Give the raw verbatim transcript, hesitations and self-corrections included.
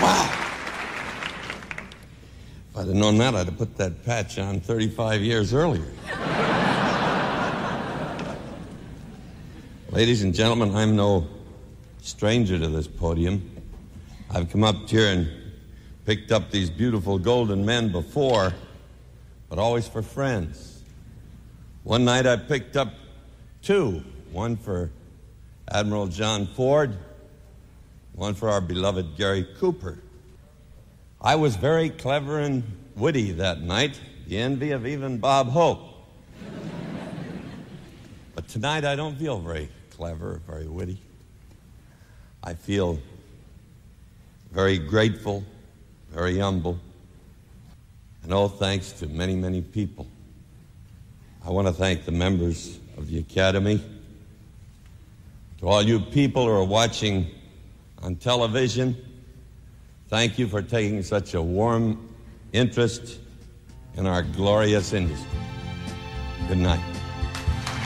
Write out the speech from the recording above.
Wow. If I'd have known that, I'd have put that patch on thirty-five years earlier. Ladies and gentlemen, I'm no stranger to this podium. I've come up here and picked up these beautiful golden men before, but always for friends. One night I picked up two, one for Admiral John Ford, one for our beloved Gary Cooper. I was very clever and witty that night, the envy of even Bob Hope. But tonight I don't feel very clever, very witty. I feel very grateful, very humble, and all thanks to many, many people. I want to thank the members of the Academy. To all you people who are watching on television, thank you for taking such a warm interest in our glorious industry. Good night.